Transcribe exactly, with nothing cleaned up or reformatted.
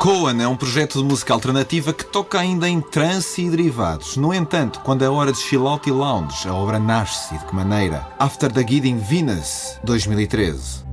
Cohen é um projeto de música alternativa que toca ainda em trance e derivados. No entanto, quando é hora de chill out e lounge, a obra nasce. E de que maneira? After the Gidding Venus, dois mil e treze.